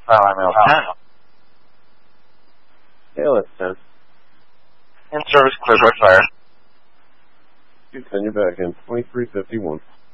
10. ALS 10. In service, clear by fire. Send you back in. 2351.